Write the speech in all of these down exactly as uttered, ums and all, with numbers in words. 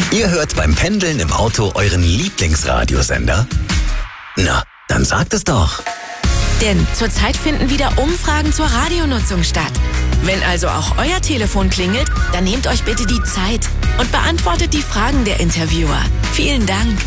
Ihr hört beim Pendeln im Auto euren Lieblingsradiosender? Na, dann sagt es doch. Denn zurzeit finden wieder Umfragen zur Radionutzung statt. Wenn also auch euer Telefon klingelt, dann nehmt euch bitte die Zeit und beantwortet die Fragen der Interviewer. Vielen Dank.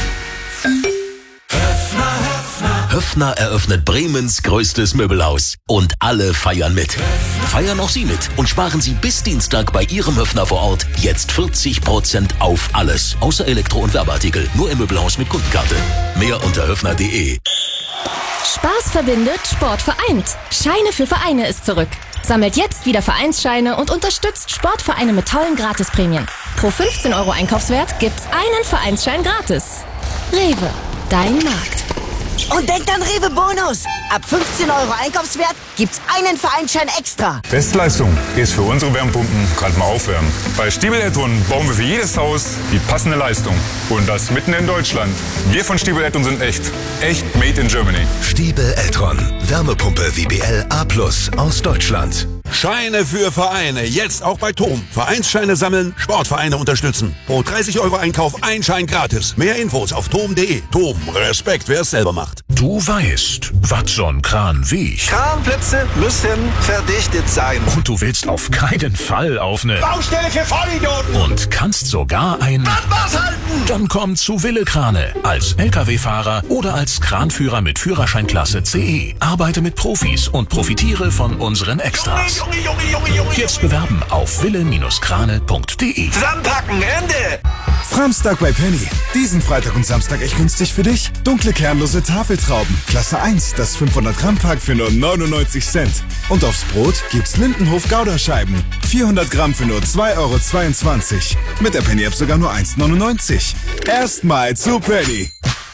Höffner eröffnet Bremens größtes Möbelhaus. Und alle feiern mit. Feiern auch Sie mit und sparen Sie bis Dienstag bei Ihrem Höffner vor Ort jetzt vierzig Prozent auf alles. Außer Elektro- und Werbeartikel. Nur im Möbelhaus mit Kundenkarte. Mehr unter höffner punkt de. Spaß verbindet, Sport vereint. Scheine für Vereine ist zurück. Sammelt jetzt wieder Vereinsscheine und unterstützt Sportvereine mit tollen Gratisprämien. Pro fünfzehn Euro Einkaufswert gibt's einen Vereinsschein gratis. Rewe, dein Markt. Und denkt an Rewe Bonus. Ab fünfzehn Euro Einkaufswert gibt's einen Vereinsschein extra. Bestleistung ist für unsere Wärmepumpen gerade mal aufwärmen. Bei Stiebel Eltron bauen wir für jedes Haus die passende Leistung. Und das mitten in Deutschland. Wir von Stiebel Eltron sind echt. Echt made in Germany. Stiebel Eltron. Wärmepumpe W B L A plus aus Deutschland. Scheine für Vereine. Jetzt auch bei T O M. Vereinsscheine sammeln, Sportvereine unterstützen. Pro dreißig Euro Einkauf ein Schein gratis. Mehr Infos auf tom punkt de. T O M. Respekt, wer es selber macht. Du weißt, was so ein Kran wiegt. Kranplätze müssen verdichtet sein. Und du willst auf keinen Fall auf eine Baustelle für Vollidioten. Und kannst sogar ein Bandmaß halten. Dann komm zu Wille Krane. Als L K W-Fahrer oder als Kranführer mit Führerscheinklasse C E. Arbeite mit Profis und profitiere von unseren Extras. Junge, Junge, Junge, Junge, Jetzt bewerben auf wille Krane punkt de. Zusammenpacken, Ende. Samstag bei Penny. Diesen Freitag und Samstag echt günstig für dich. Dunkle kernlose Tafeltrauben. Klasse eins, das fünfhundert Gramm Pack für nur neunundneunzig Cent. Und aufs Brot gibt's Lindenhof Gouda-Scheiben. vierhundert Gramm für nur zwei Euro zweiundzwanzig. Mit der Penny-App sogar nur eins neunundneunzig. Erstmal zu Penny.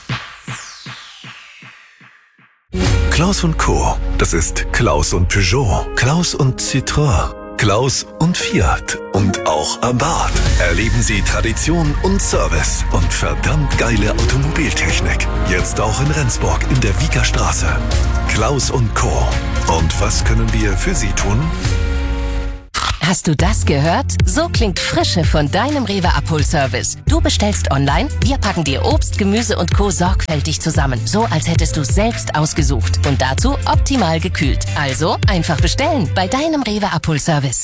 Klaus und Co. Das ist Klaus und Peugeot, Klaus und Citroën, Klaus und Fiat und auch Abarth. Erleben Sie Tradition und Service und verdammt geile Automobiltechnik. Jetzt auch in Rendsburg in der Wiekerstraße. Klaus und Co. Und was können wir für Sie tun? Hast du das gehört? So klingt Frische von deinem Rewe Abholservice. Du bestellst online, wir packen dir Obst, Gemüse und Co. sorgfältig zusammen. So, als hättest du selbst ausgesucht. Und dazu optimal gekühlt. Also einfach bestellen bei deinem Rewe Abholservice.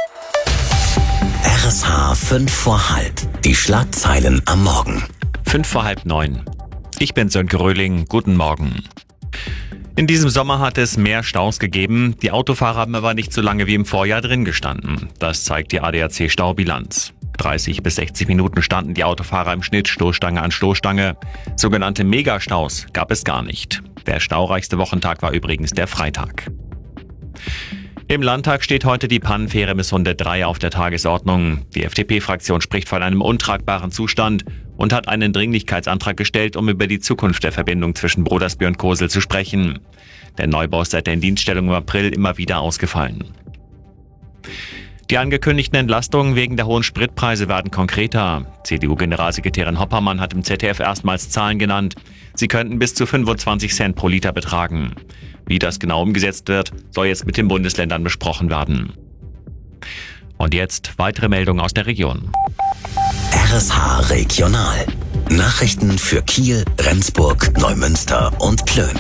R S H fünf vor halb. Die Schlagzeilen am Morgen. Fünf vor halb neun. Ich bin Sönke Röhling. Guten Morgen. In diesem Sommer hat es mehr Staus gegeben. Die Autofahrer haben aber nicht so lange wie im Vorjahr drin gestanden. Das zeigt die A D A C-Staubilanz. dreißig bis sechzig Minuten standen die Autofahrer im Schnitt Stoßstange an Stoßstange. Sogenannte Megastaus gab es gar nicht. Der staureichste Wochentag war übrigens der Freitag. Im Landtag steht heute die Pannenfähre Misssunde drei auf der Tagesordnung. Die F D P-Fraktion spricht von einem untragbaren Zustand und hat einen Dringlichkeitsantrag gestellt, um über die Zukunft der Verbindung zwischen Brodersby und Kosel zu sprechen. Der Neubau ist seit der Indienststellung im April immer wieder ausgefallen. Die angekündigten Entlastungen wegen der hohen Spritpreise werden konkreter. C D U-Generalsekretärin Hoppermann hat im Z D F erstmals Zahlen genannt. Sie könnten bis zu fünfundzwanzig Cent pro Liter betragen. Wie das genau umgesetzt wird, soll jetzt mit den Bundesländern besprochen werden. Und jetzt weitere Meldungen aus der Region. R S H Regional. Nachrichten für Kiel, Rendsburg, Neumünster und Plön.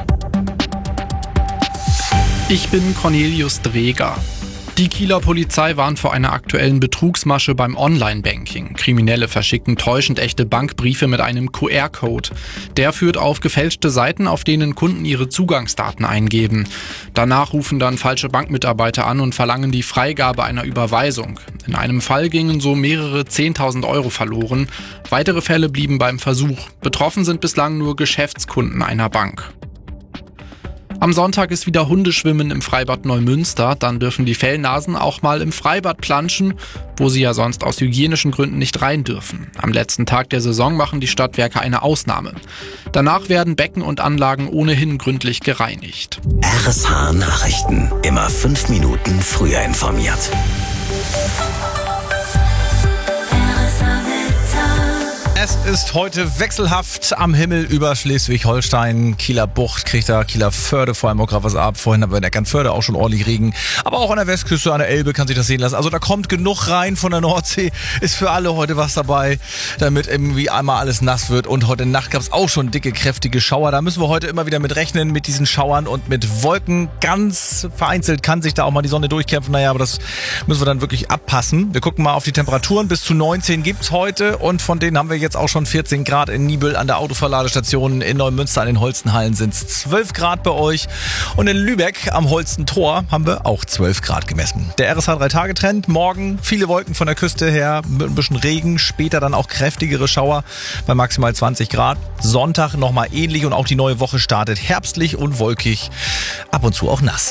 Ich bin Cornelius Dreger. Die Kieler Polizei warnt vor einer aktuellen Betrugsmasche beim Online-Banking. Kriminelle verschicken täuschend echte Bankbriefe mit einem Q R-Code. Der führt auf gefälschte Seiten, auf denen Kunden ihre Zugangsdaten eingeben. Danach rufen dann falsche Bankmitarbeiter an und verlangen die Freigabe einer Überweisung. In einem Fall gingen so mehrere zehntausend Euro verloren. Weitere Fälle blieben beim Versuch. Betroffen sind bislang nur Geschäftskunden einer Bank. Am Sonntag ist wieder Hundeschwimmen im Freibad Neumünster. Dann dürfen die Fellnasen auch mal im Freibad planschen, wo sie ja sonst aus hygienischen Gründen nicht rein dürfen. Am letzten Tag der Saison machen die Stadtwerke eine Ausnahme. Danach werden Becken und Anlagen ohnehin gründlich gereinigt. R S H Nachrichten. Immer fünf Minuten früher informiert. Es ist heute wechselhaft am Himmel über Schleswig-Holstein. Kieler Bucht kriegt da, Kieler Förde vor allem auch gerade was ab. Vorhin haben wir in Eckernförde auch schon ordentlich Regen. Aber auch an der Westküste, an der Elbe kann sich das sehen lassen. Also da kommt genug rein von der Nordsee. Ist für alle heute was dabei, damit irgendwie einmal alles nass wird. Und heute Nacht gab es auch schon dicke, kräftige Schauer. Da müssen wir heute immer wieder mit rechnen, mit diesen Schauern und mit Wolken. Ganz vereinzelt kann sich da auch mal die Sonne durchkämpfen. Naja, aber das müssen wir dann wirklich abpassen. Wir gucken mal auf die Temperaturen. Bis zu neunzehn gibt's heute und von denen haben wir jetzt auch schon vierzehn Grad in Nibel an der Autoverladestation. In Neumünster an den Holstenhallen sind es zwölf Grad bei euch und in Lübeck am Holstentor haben wir auch zwölf Grad gemessen. Der R S H drei Tage Trend, morgen viele Wolken von der Küste her, mit ein bisschen Regen, später dann auch kräftigere Schauer bei maximal zwanzig Grad. Sonntag nochmal ähnlich und auch die neue Woche startet herbstlich und wolkig, ab und zu auch nass.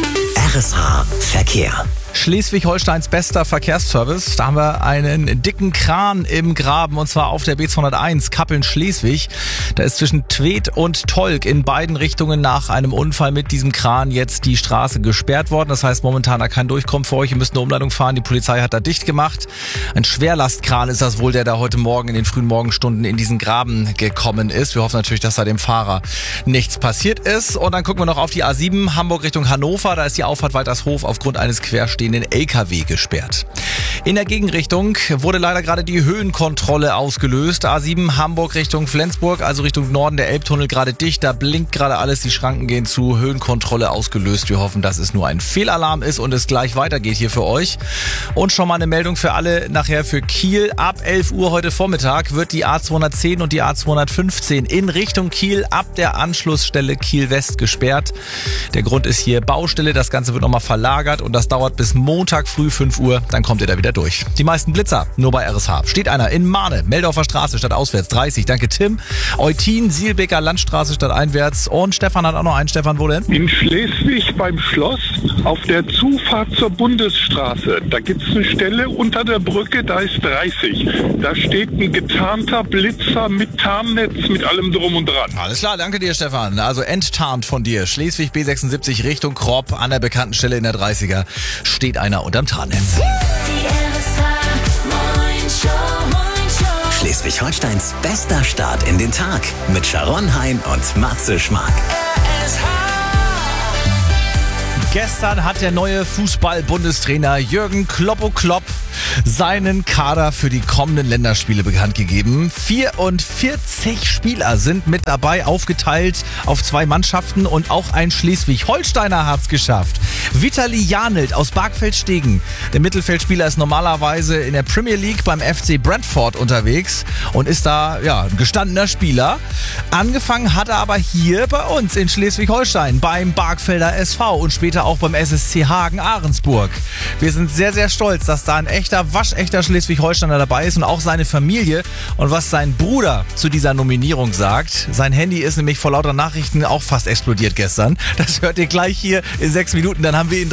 R S H Verkehr. Schleswig-Holsteins bester Verkehrsservice. Da haben wir einen dicken Kran im Graben und zwar auf der B zweihunderteins Kappeln-Schleswig. Da ist zwischen Tweed und Tolk in beiden Richtungen nach einem Unfall mit diesem Kran jetzt die Straße gesperrt worden. Das heißt momentan da kein Durchkommen für euch. Ihr müsst eine Umleitung fahren. Die Polizei hat da dicht gemacht. Ein Schwerlastkran ist das wohl, der da heute Morgen in den frühen Morgenstunden in diesen Graben gekommen ist. Wir hoffen natürlich, dass da dem Fahrer nichts passiert ist. Und dann gucken wir noch auf die A sieben Hamburg Richtung Hannover. Da ist die Auffahrt Waltershof aufgrund eines Querstehenden L K W gesperrt. In der Gegenrichtung wurde leider gerade die Höhenkontrolle ausgelöst. A sieben Hamburg Richtung Flensburg, also Richtung Norden, der Elbtunnel gerade dicht. Da blinkt gerade alles, die Schranken gehen zu. Höhenkontrolle ausgelöst. Wir hoffen, dass es nur ein Fehlalarm ist und es gleich weitergeht hier für euch. Und schon mal eine Meldung für alle nachher für Kiel. Ab elf Uhr heute Vormittag wird die A zweihundertzehn und die A zweihundertfünfzehn in Richtung Kiel ab der Anschlussstelle Kiel West gesperrt. Der Grund ist hier Baustelle. Das Ganze wird nochmal verlagert und das dauert bis Montag früh fünf Uhr. Dann kommt ihr da wieder durch. Die meisten Blitzer nur bei R S H. Steht einer in Mahne, Meldorfer Straße statt auswärts dreißig. Danke Tim. Eutin, Sielbecker Landstraße statt einwärts. Und Stefan hat auch noch einen. Stefan, wo denn? In Schleswig beim Schloss auf der Zufahrt zur Bundesstraße. Da gibt es eine Stelle unter der Brücke, da ist dreißig. Da steht ein getarnter Blitzer mit Tarnnetz, mit allem drum und dran. Alles klar, danke dir Stefan. Also enttarnt von dir. Schleswig B sechsundsiebzig Richtung Kropp an der bekannten Stelle in der dreißiger steht einer unterm Tarnnetz. Schleswig-Holsteins bester Start in den Tag mit Sharon Hein und Matze Schmark. Gestern hat der neue Fußball-Bundestrainer Jürgen Kloppo-Klopp seinen Kader für die kommenden Länderspiele bekannt gegeben. vierundvierzig Spieler sind mit dabei, aufgeteilt auf zwei Mannschaften und auch ein Schleswig-Holsteiner hat's geschafft. Vitali Janelt aus Barkfeld-Stegen. Der Mittelfeldspieler ist normalerweise in der Premier League beim F C Brentford unterwegs und ist da ja ein gestandener Spieler. Angefangen hat er aber hier bei uns in Schleswig-Holstein beim Barkfelder S V und später auch beim S S C Hagen-Ahrensburg. Wir sind sehr, sehr stolz, dass da ein echter, waschechter Schleswig-Holsteiner dabei ist und auch seine Familie. Und was sein Bruder zu dieser Nominierung sagt, sein Handy ist nämlich vor lauter Nachrichten auch fast explodiert gestern. Das hört ihr gleich hier in sechs Minuten, dann haben wir ihn